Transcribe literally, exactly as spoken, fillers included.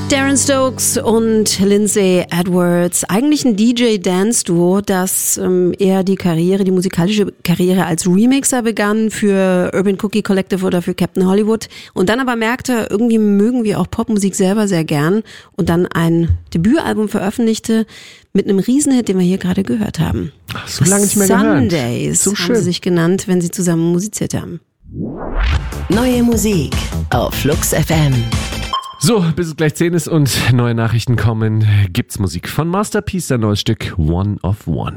Darren Stokes und Lindsay Edwards, eigentlich ein D J-Dance-Duo, das ähm, eher die Karriere, die musikalische Karriere als Remixer begann für Urban Cookie Collective oder für Captain Hollywood und dann aber merkte, irgendwie mögen wir auch Popmusik selber sehr gern und dann ein Debütalbum veröffentlichte mit einem Riesenhit, den wir hier gerade gehört haben. Ach, so lange nicht mehr gehört. Sundays so haben schön. sie sich genannt, wenn sie zusammen musiziert haben. Neue Musik auf Flux F M. So, bis es gleich zehn ist und neue Nachrichten kommen, gibt's Musik von Masterpiece, sein neues Stück One of One.